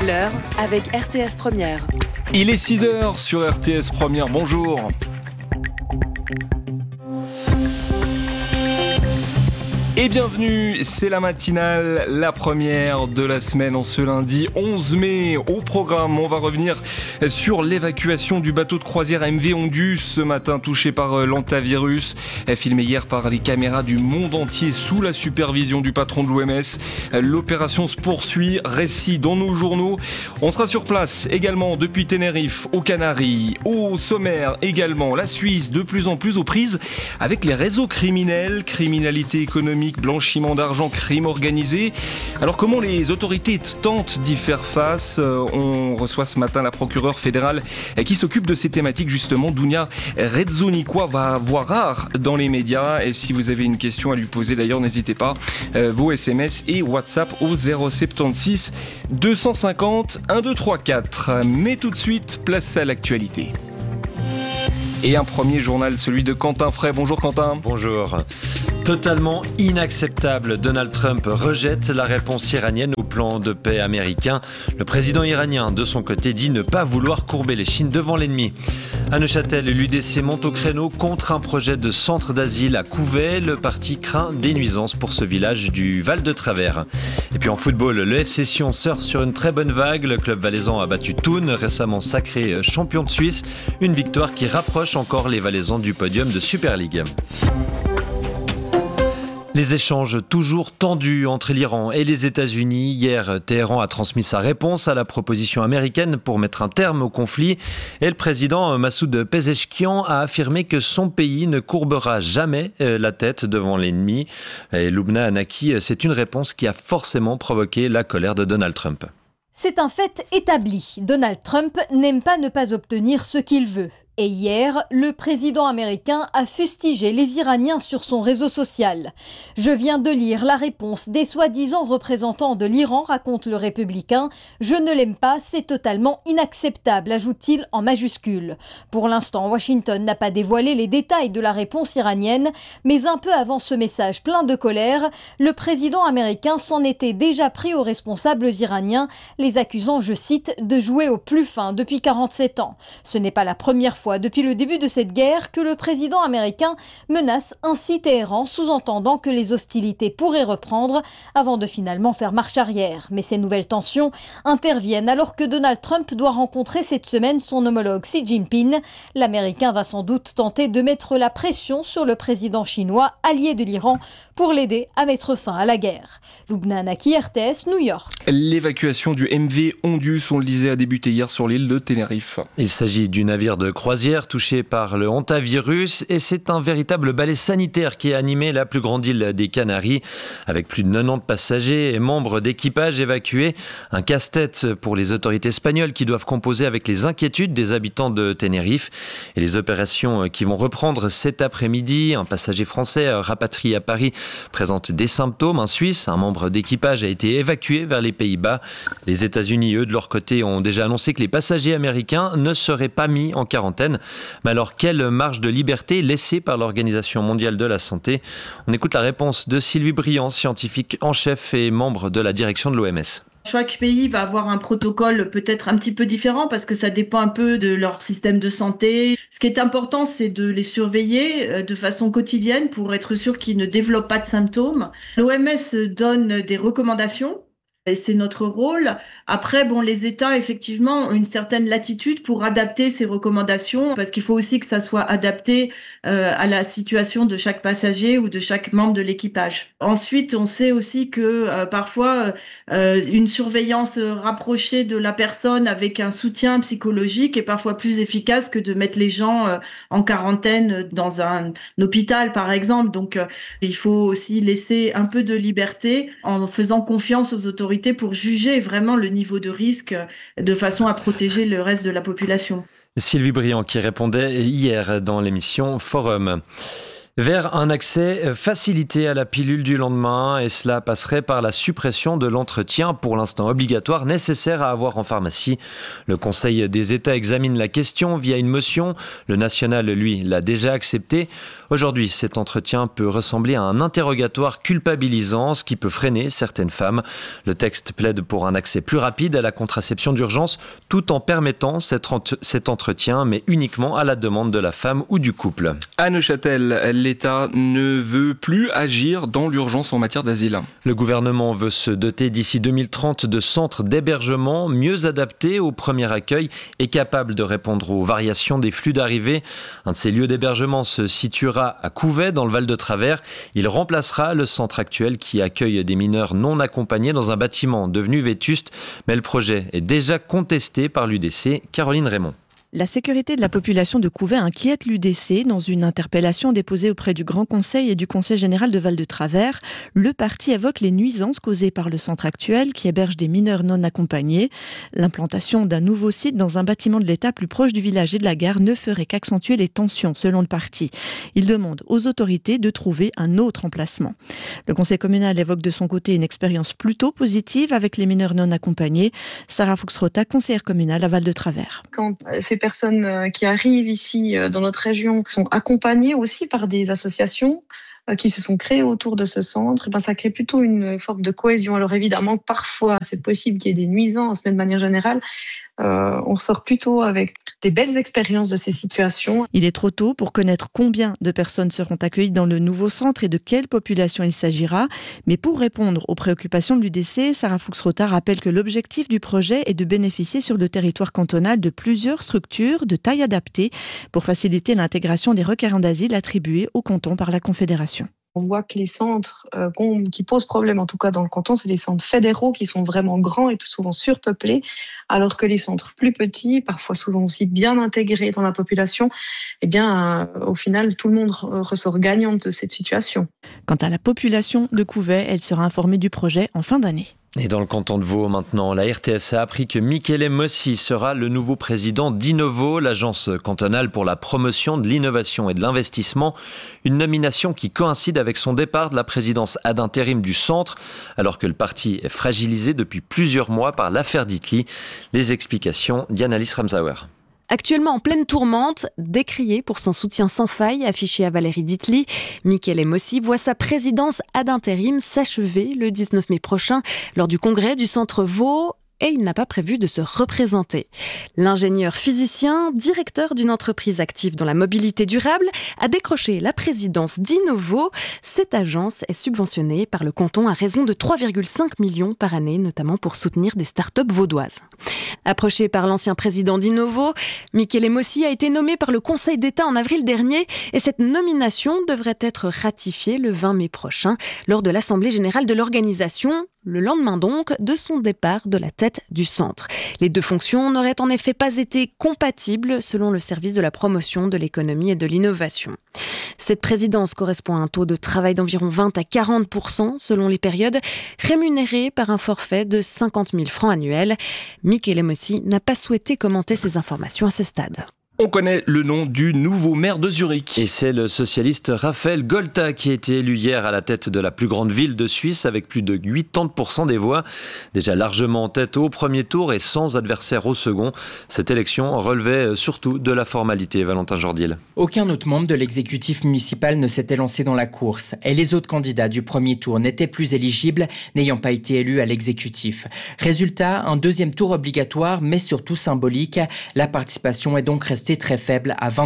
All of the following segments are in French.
L'heure avec RTS Première. Il est 6h sur RTS Première, bonjour. Et bienvenue, c'est la matinale, la première de la semaine en ce lundi 11 mai. Au programme, on va revenir sur l'évacuation du bateau de croisière MV Ongus, ce matin touché par l'hantavirus, filmé hier par les caméras du monde entier sous la supervision du patron de l'OMS. L'opération se poursuit, récit dans nos journaux. On sera sur place également depuis Tenerife, aux Canaries, au sommaire également. La Suisse, de plus en plus aux prises avec les réseaux criminels, criminalité économique, blanchiment d'argent, crime organisé. Alors comment les autorités tentent d'y faire face ? On reçoit ce matin la procureure fédérale qui s'occupe de ces thématiques justement. Dounia Redzonikwa va voir rare dans les médias, et si vous avez une question à lui poser d'ailleurs, n'hésitez pas, vos SMS et WhatsApp au 076 250 1234. Mais tout de suite, place à l'actualité. Et un premier journal, celui de Quentin Frey. Bonjour Quentin. Bonjour. Totalement inacceptable, Donald Trump rejette la réponse iranienne au plan de paix américain. Le président iranien, de son côté, dit ne pas vouloir courber les chines devant l'ennemi. À Neuchâtel, l'UDC monte au créneau contre un projet de centre d'asile à Couvet. Le parti craint des nuisances pour ce village du Val-de-Travers. Et puis en football, le FC Sion surfe sur une très bonne vague. Le club valaisan a battu Thun, récemment sacré champion de Suisse. Une victoire qui rapproche encore les Valaisans du podium de Super League. Les échanges toujours tendus entre l'Iran et les États-Unis. Hier, Téhéran a transmis sa réponse à la proposition américaine pour mettre un terme au conflit. Et le président Massoud Pezeshkian a affirmé que son pays ne courbera jamais la tête devant l'ennemi. Et Lubna Hanaki, c'est une réponse qui a forcément provoqué la colère de Donald Trump. C'est un fait établi. Donald Trump n'aime pas ne pas obtenir ce qu'il veut. Et hier, le président américain a fustigé les Iraniens sur son réseau social. « Je viens de lire la réponse des soi-disant représentants de l'Iran », raconte le républicain. « Je ne l'aime pas, c'est totalement inacceptable », ajoute-t-il en majuscule. Pour l'instant, Washington n'a pas dévoilé les détails de la réponse iranienne, mais un peu avant ce message plein de colère, le président américain s'en était déjà pris aux responsables iraniens, les accusant, je cite, de jouer au plus fin depuis 47 ans. Ce n'est pas la première fois depuis le début de cette guerre que le président américain menace ainsi Téhéran, sous-entendant que les hostilités pourraient reprendre avant de finalement faire marche arrière. Mais ces nouvelles tensions interviennent alors que Donald Trump doit rencontrer cette semaine son homologue Xi Jinping. L'Américain va sans doute tenter de mettre la pression sur le président chinois, allié de l'Iran, pour l'aider à mettre fin à la guerre. Lubna Hanaki, RTS, New York. L'évacuation du MV Ongus, on le disait, a débuté hier sur l'île de Tenerife. Il s'agit du navire de croisière touché par le hantavirus, et c'est un véritable balai sanitaire qui a animé la plus grande île des Canaries, avec plus de 90 passagers et membres d'équipage évacués. Un casse-tête pour les autorités espagnoles qui doivent composer avec les inquiétudes des habitants de Tenerife. Et les opérations qui vont reprendre cet après-midi, un passager français rapatrié à Paris présente des symptômes. Un Suisse, un membre d'équipage, a été évacué vers les Pays-Bas. Les États-Unis, eux, de leur côté, ont déjà annoncé que les passagers américains ne seraient pas mis en quarantaine. Mais alors, quelle marge de liberté laissée par l'Organisation mondiale de la santé ? On écoute la réponse de Sylvie Briand, scientifique en chef et membre de la direction de l'OMS. Chaque pays va avoir un protocole peut-être un petit peu différent parce que ça dépend un peu de leur système de santé. Ce qui est important, c'est de les surveiller de façon quotidienne pour être sûr qu'ils ne développent pas de symptômes. L'OMS donne des recommandations. Et c'est notre rôle. Après, les États, effectivement, ont une certaine latitude pour adapter ces recommandations, parce qu'il faut aussi que ça soit adapté à la situation de chaque passager ou de chaque membre de l'équipage. Ensuite, on sait aussi que parfois, une surveillance rapprochée de la personne avec un soutien psychologique est parfois plus efficace que de mettre les gens en quarantaine dans un hôpital, par exemple. Donc, il faut aussi laisser un peu de liberté en faisant confiance aux autorités pour juger vraiment le niveau de risque de façon à protéger le reste de la population. Sylvie Briand qui répondait hier dans l'émission Forum. vers un accès facilité à la pilule du lendemain, et cela passerait par la suppression de l'entretien, pour l'instant obligatoire, nécessaire à avoir en pharmacie. Le Conseil des États examine la question via une motion. Le national, lui, l'a déjà accepté. Aujourd'hui, cet entretien peut ressembler à un interrogatoire culpabilisant, ce qui peut freiner certaines femmes. Le texte plaide pour un accès plus rapide à la contraception d'urgence, tout en permettant cet entretien, mais uniquement à la demande de la femme ou du couple. À Neuchâtel, l'État ne veut plus agir dans l'urgence en matière d'asile. Le gouvernement veut se doter d'ici 2030 de centres d'hébergement mieux adaptés au premier accueil et capables de répondre aux variations des flux d'arrivée. Un de ces lieux d'hébergement se situera à Couvet, dans le Val de Travers. Il remplacera le centre actuel qui accueille des mineurs non accompagnés dans un bâtiment devenu vétuste. Mais le projet est déjà contesté par l'UDC. Caroline Raymond. La sécurité de la population de Couvet inquiète l'UDC. Dans une interpellation déposée auprès du Grand Conseil et du Conseil général de Val de Travers, le parti évoque les nuisances causées par le centre actuel qui héberge des mineurs non accompagnés. L'implantation d'un nouveau site dans un bâtiment de l'État plus proche du village et de la gare ne ferait qu'accentuer les tensions, selon le parti. Il demande aux autorités de trouver un autre emplacement. Le Conseil communal évoque de son côté une expérience plutôt positive avec les mineurs non accompagnés. Sarah Fuchsrota, conseillère communale à Val de Travers. Quand ces personnes qui arrivent ici dans notre région sont accompagnées aussi par des associations qui se sont créées autour de ce centre, et ça crée plutôt une forme de cohésion. Alors évidemment, parfois, c'est possible qu'il y ait des nuisances, mais de manière générale, on sort plutôt avec des belles expériences de ces situations. Il est trop tôt pour connaître combien de personnes seront accueillies dans le nouveau centre et de quelle population il s'agira. Mais pour répondre aux préoccupations de l'UDC, Sarah Fuchsrota rappelle que l'objectif du projet est de bénéficier sur le territoire cantonal de plusieurs structures de taille adaptée pour faciliter l'intégration des requérants d'asile attribués au canton par la Confédération. On voit que les centres qui posent problème, en tout cas dans le canton, c'est les centres fédéraux qui sont vraiment grands et plus souvent surpeuplés, alors que les centres plus petits, parfois souvent aussi bien intégrés dans la population, au final, tout le monde ressort gagnant de cette situation. Quant à la population de Couvet, elle sera informée du projet en fin d'année. Et dans le canton de Vaud maintenant, la RTS a appris que Michele Mossi sera le nouveau président d'Innovo, l'agence cantonale pour la promotion de l'innovation et de l'investissement. Une nomination qui coïncide avec son départ de la présidence ad intérim du centre, alors que le parti est fragilisé depuis plusieurs mois par l'affaire Ditli. Les explications d'Yannalis Ramsauer. Actuellement en pleine tourmente, décrié pour son soutien sans faille affiché à Valérie Ditli, Michele Mossi voit sa présidence ad intérim s'achever le 19 mai prochain lors du congrès du Centre Vaud. Et il n'a pas prévu de se représenter. L'ingénieur physicien, directeur d'une entreprise active dans la mobilité durable, a décroché la présidence d'Innovo. Cette agence est subventionnée par le canton à raison de 3,5 millions par année, notamment pour soutenir des start-up vaudoises. Approché par l'ancien président d'Innovo, Michele Mossi a été nommé par le Conseil d'État en avril dernier et cette nomination devrait être ratifiée le 20 mai prochain lors de l'Assemblée générale de l'organisation, le lendemain donc de son départ de la tête du centre. Les deux fonctions n'auraient en effet pas été compatibles selon le service de la promotion de l'économie et de l'innovation. Cette présidence correspond à un taux de travail d'environ 20 à 40% selon les périodes, rémunéré par un forfait de 50 000 francs annuels. Michele Mossi n'a pas souhaité commenter ces informations à ce stade. On connaît le nom du nouveau maire de Zurich. Et c'est le socialiste Raphaël Golta qui a été élu hier à la tête de la plus grande ville de Suisse avec plus de 80% des voix. Déjà largement en tête au premier tour et sans adversaire au second. Cette élection relevait surtout de la formalité, Valentin Jordil. Aucun autre membre de l'exécutif municipal ne s'était lancé dans la course et les autres candidats du premier tour n'étaient plus éligibles, n'ayant pas été élus à l'exécutif. Résultat, un deuxième tour obligatoire mais surtout symbolique. La participation est donc restée très faible à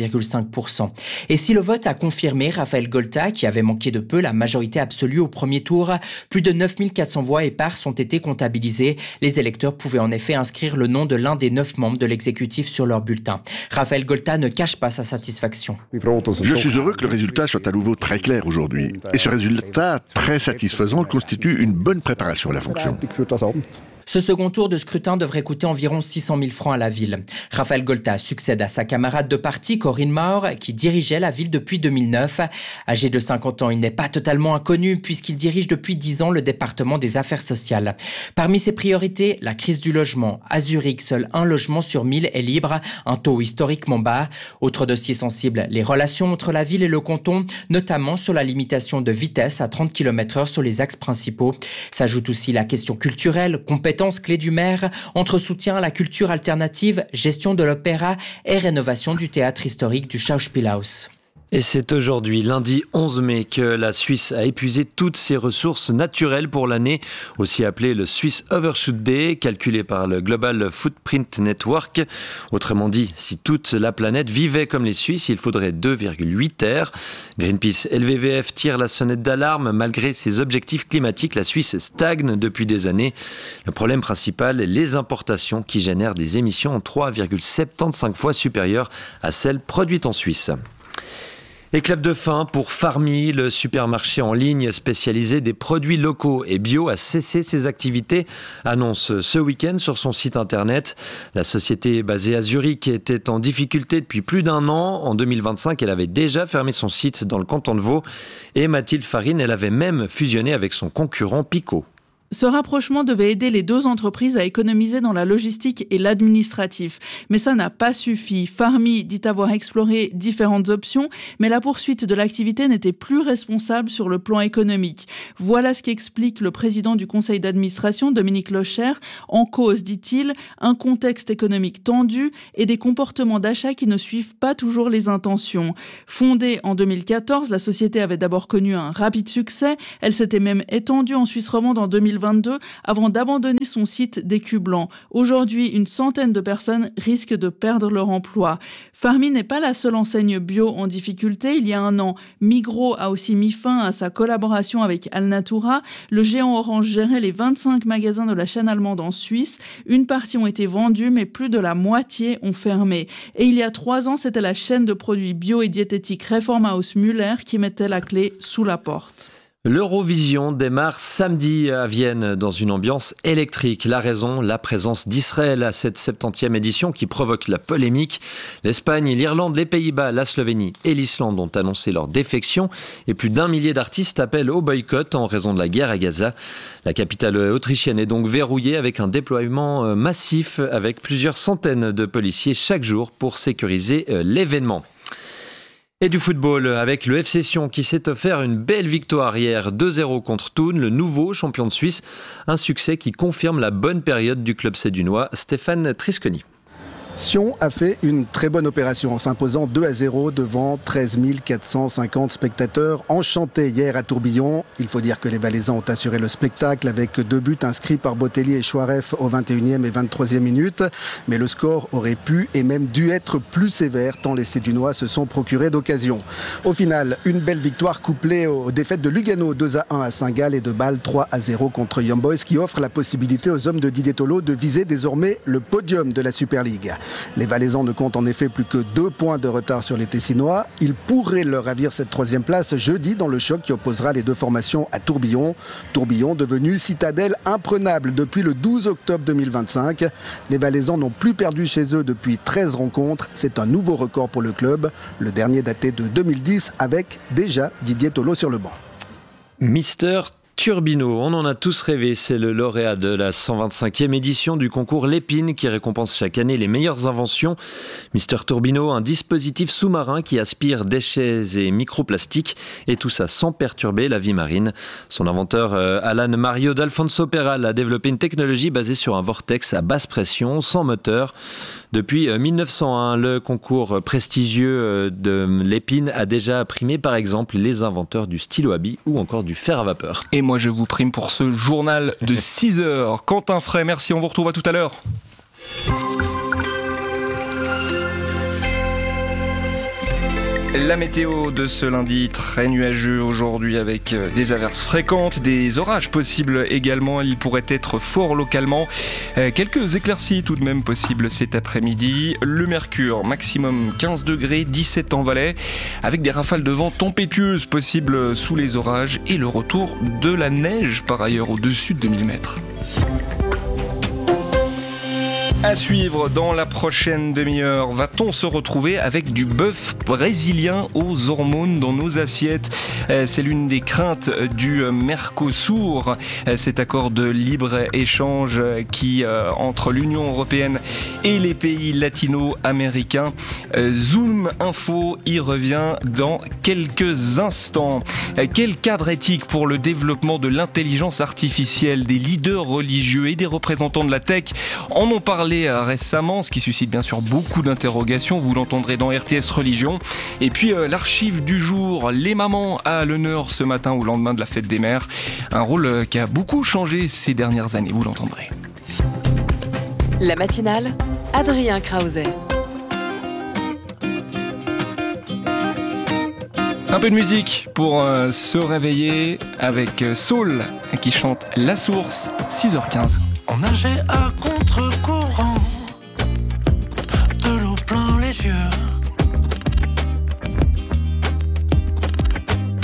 23,5%. Et si le vote a confirmé Raphaël Golta, qui avait manqué de peu la majorité absolue au premier tour, plus de 9400 voix éparses ont été comptabilisées. Les électeurs pouvaient en effet inscrire le nom de l'un des 9 membres de l'exécutif sur leur bulletin. Raphaël Golta ne cache pas sa satisfaction. Je suis heureux que le résultat soit à nouveau très clair aujourd'hui. Et ce résultat très satisfaisant constitue une bonne préparation à la fonction. Ce second tour de scrutin devrait coûter environ 600 000 francs à la ville. Raphaël Golta succède à sa camarade de parti, Corinne Maur, qui dirigeait la ville depuis 2009. Âgé de 50 ans, il n'est pas totalement inconnu puisqu'il dirige depuis 10 ans le département des affaires sociales. Parmi ses priorités, la crise du logement. À Zurich, seul un logement sur 1000 est libre, un taux historiquement bas. Autre dossier sensible, les relations entre la ville et le canton, notamment sur la limitation de vitesse à 30 km/h sur les axes principaux. S'ajoute aussi la question culturelle, compétences clés du maire, entre soutien à la culture alternative, gestion de l'opéra et rénovation du théâtre historique du Schauspielhaus. Et c'est aujourd'hui, lundi 11 mai, que la Suisse a épuisé toutes ses ressources naturelles pour l'année, aussi appelée le Swiss Overshoot Day, calculé par le Global Footprint Network. Autrement dit, si toute la planète vivait comme les Suisses, il faudrait 2,8 terres. Greenpeace et le WWF tirent la sonnette d'alarme. Malgré ses objectifs climatiques, la Suisse stagne depuis des années. Le problème principal, les importations qui génèrent des émissions 3,75 fois supérieures à celles produites en Suisse. Et clap de fin pour Farmy, le supermarché en ligne spécialisé des produits locaux et bio a cessé ses activités, annonce ce week-end sur son site internet. La société basée à Zurich était en difficulté depuis plus d'un an. En 2025, elle avait déjà fermé son site dans le canton de Vaud. Et Mathilde Farine, elle avait même fusionné avec son concurrent Picot. Ce rapprochement devait aider les deux entreprises à économiser dans la logistique et l'administratif. Mais ça n'a pas suffi. Farmy dit avoir exploré différentes options, mais la poursuite de l'activité n'était plus responsable sur le plan économique. Voilà ce qu'explique le président du conseil d'administration, Dominique Locher. En cause, dit-il, un contexte économique tendu et des comportements d'achat qui ne suivent pas toujours les intentions. Fondée en 2014, la société avait d'abord connu un rapide succès. Elle s'était même étendue en Suisse romande en 2022 avant d'abandonner son site d'Écublanc. Aujourd'hui, une centaine de personnes risquent de perdre leur emploi. Farmy n'est pas la seule enseigne bio en difficulté. Il y a un an, Migros a aussi mis fin à sa collaboration avec Alnatura. Le géant Orange gérait les 25 magasins de la chaîne allemande en Suisse. Une partie ont été vendus, mais plus de la moitié ont fermé. Et il y a 3 ans, c'était la chaîne de produits bio et diététiques Reformhaus Müller qui mettait la clé sous la porte. L'Eurovision démarre samedi à Vienne dans une ambiance électrique. La raison, la présence d'Israël à cette 70e édition qui provoque la polémique. L'Espagne, l'Irlande, les Pays-Bas, la Slovénie et l'Islande ont annoncé leur défection et plus d'1 millier d'artistes appellent au boycott en raison de la guerre à Gaza. La capitale autrichienne est donc verrouillée avec un déploiement massif avec plusieurs centaines de policiers chaque jour pour sécuriser l'événement. Et du football avec le FC Sion qui s'est offert une belle victoire hier 2-0 contre Thun, le nouveau champion de Suisse. Un succès qui confirme la bonne période du club sédunois. Stéphane Trisconi. Sion a fait une très bonne opération en s'imposant 2-0 devant 13 450 spectateurs enchantés hier à Tourbillon. Il faut dire que les Valaisans ont assuré le spectacle avec 2 buts inscrits par Botelli et Chouaref aux 21e et 23e minutes. Mais le score aurait pu et même dû être plus sévère tant les Sédunois se sont procurés d'occasions. Au final, une belle victoire couplée aux défaites de Lugano 2-1 à Saint-Gall et de Bâle 3-0 contre Young Boys qui offre la possibilité aux hommes de Didier Tolo de viser désormais le podium de la Super League. Les Valaisans ne comptent en effet plus que 2 points de retard sur les Tessinois. Ils pourraient leur ravir cette 3e place jeudi dans le choc qui opposera les 2 formations à Tourbillon. Tourbillon devenu citadelle imprenable depuis le 12 octobre 2025. Les Valaisans n'ont plus perdu chez eux depuis 13 rencontres. C'est un nouveau record pour le club. Le dernier daté de 2010 avec déjà Didier Tolo sur le banc. Mister Turbino, on en a tous rêvé, c'est le lauréat de la 125e édition du concours Lépine qui récompense chaque année les meilleures inventions. Mister Turbino, un dispositif sous-marin qui aspire déchets et microplastiques et tout ça sans perturber la vie marine. Son inventeur Alan Mario d'Alfonso Peral a développé une technologie basée sur un vortex à basse pression, sans moteur. Depuis 1901, le concours prestigieux de Lépine a déjà primé par exemple les inventeurs du stylo à billes ou encore du fer à vapeur. Et moi je vous prime pour ce journal de 6 heures. Quentin Fray, merci, on vous retrouve à tout à l'heure. La météo de ce lundi, très nuageux aujourd'hui avec des averses fréquentes, des orages possibles également, il pourrait être fort localement. Quelques éclaircies tout de même possibles cet après-midi. Le mercure, maximum 15 degrés, 17 en Valais, avec des rafales de vent tempétueuses possibles sous les orages et le retour de la neige par ailleurs au-dessus de 2000 mètres. À suivre dans la prochaine demi-heure, va-t-on se retrouver avec du bœuf brésilien aux hormones dans nos assiettes ? C'est l'une des craintes du Mercosur, cet accord de libre-échange qui entre l'Union européenne et les pays latino-américains. Zoom Info y revient dans quelques instants. Quel cadre éthique pour le développement de l'intelligence artificielle ? Des leaders religieux et des représentants de la tech en ont parlé récemment, ce qui suscite bien sûr beaucoup d'interrogations, vous l'entendrez dans RTS Religion. Et puis l'archive du jour, les mamans à l'honneur ce matin au lendemain de la fête des mères, un rôle qui a beaucoup changé ces dernières années, vous l'entendrez. La matinale, Adrien Krause. Un peu de musique pour se réveiller avec Saul qui chante La Source, 6h15. On nageait à contre-courant, de l'eau plein les yeux.